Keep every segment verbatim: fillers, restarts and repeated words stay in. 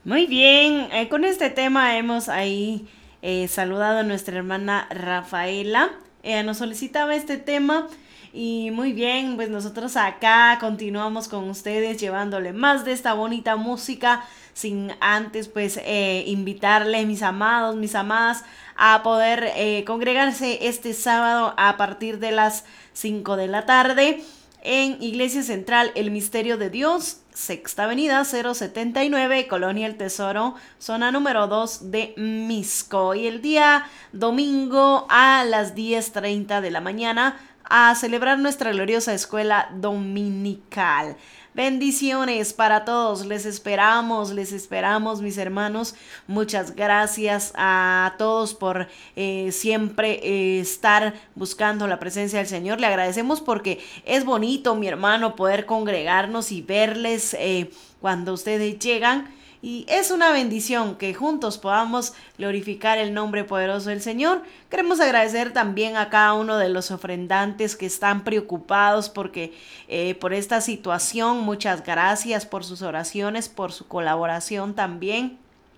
Muy bien, eh, con este tema hemos ahí eh, saludado a nuestra hermana Rafaela. Ella nos solicitaba este tema y muy bien, pues nosotros acá continuamos con ustedes llevándole más de esta bonita música sin antes pues eh, invitarles mis amados, mis amadas a poder eh, congregarse este sábado a partir de las cinco de la tarde en Iglesia Central El Misterio de Dios, Sexta Avenida cero setenta y nueve, Colonia El Tesoro, zona número dos de Misco. Y el día domingo a las diez treinta de la mañana a celebrar nuestra gloriosa escuela dominical. Bendiciones para todos, les esperamos, les esperamos mis hermanos. Muchas gracias a todos por eh, siempre eh, estar buscando la presencia del Señor. Le agradecemos porque es bonito, mi hermano, poder congregarnos y verles eh, cuando ustedes llegan. Y es una bendición que juntos podamos glorificar el nombre poderoso del Señor. Queremos agradecer también a cada uno de los ofrendantes que están preocupados porque eh, por esta situación. Muchas gracias por sus oraciones, por su colaboración también,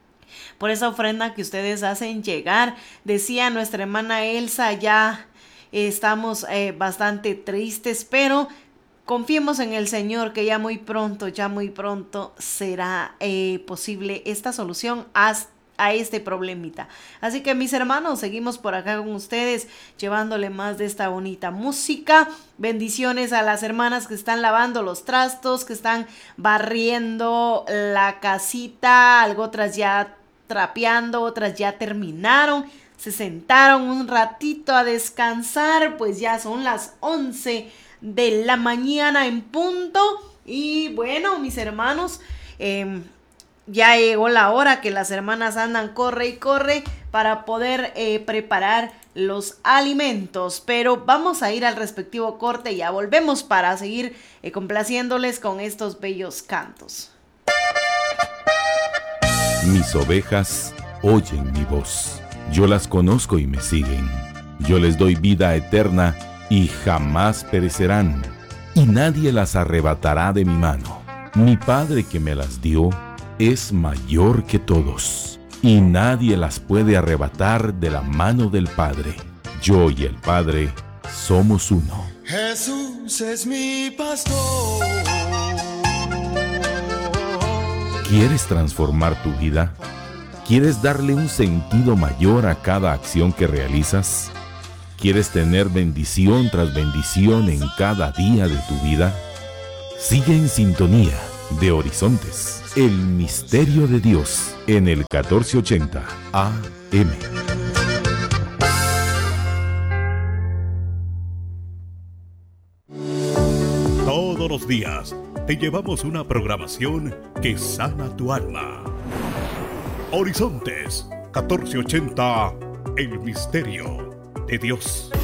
por esa ofrenda que ustedes hacen llegar. Decía nuestra hermana Elsa, ya eh, estamos eh, bastante tristes, pero confiemos en el Señor que ya muy pronto, ya muy pronto será eh, posible esta solución a, a este problemita. Así que mis hermanos, seguimos por acá con ustedes, llevándole más de esta bonita música. Bendiciones a las hermanas que están lavando los trastos, que están barriendo la casita, algo otras ya trapeando, otras ya terminaron. Se sentaron un ratito a descansar, pues ya son las once de la mañana en punto. Y bueno, mis hermanos, eh, ya llegó la hora que las hermanas andan corre y corre para poder eh, preparar los alimentos. Pero vamos a ir al respectivo corte y ya volvemos para seguir eh, complaciéndoles con estos bellos cantos. Mis ovejas oyen mi voz. Yo las conozco y me siguen. Yo les doy vida eterna y jamás perecerán, y nadie las arrebatará de mi mano. Mi Padre que me las dio es mayor que todos, y nadie las puede arrebatar de la mano del Padre. Yo y el Padre somos uno. Jesús es mi pastor. ¿Quieres transformar tu vida? ¿Quieres darle un sentido mayor a cada acción que realizas? ¿Quieres tener bendición tras bendición en cada día de tu vida? Sigue en sintonía de Horizontes, el misterio de Dios, en el catorce ochenta A M. Todos los días te llevamos una programación que sana tu alma. Horizontes catorce ochenta, el misterio de Dios.